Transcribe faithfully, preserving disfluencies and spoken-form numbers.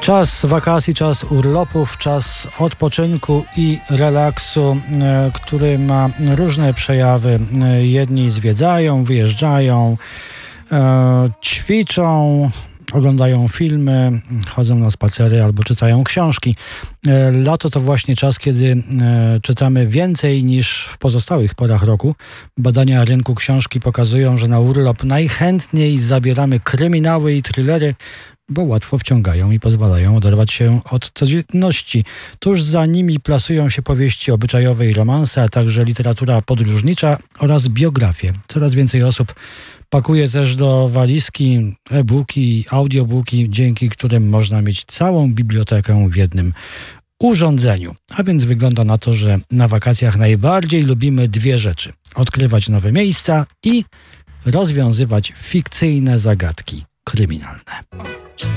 Czas wakacji, czas urlopów, czas odpoczynku i relaksu, który ma różne przejawy. Jedni zwiedzają, wyjeżdżają, ćwiczą, oglądają filmy, chodzą na spacery albo czytają książki. Lato to właśnie czas, kiedy czytamy więcej niż w pozostałych porach roku. Badania rynku książki pokazują, że na urlop najchętniej zabieramy kryminały i thrillery, bo łatwo wciągają i pozwalają oderwać się od codzienności. Tuż za nimi plasują się powieści obyczajowe i romanse, a także literatura podróżnicza oraz biografie. Coraz więcej osób pakuje też do walizki e-booki, audiobooki, dzięki którym można mieć całą bibliotekę w jednym urządzeniu. A więc wygląda na to, że na wakacjach najbardziej lubimy dwie rzeczy. Odkrywać nowe miejsca i rozwiązywać fikcyjne zagadki kryminalne.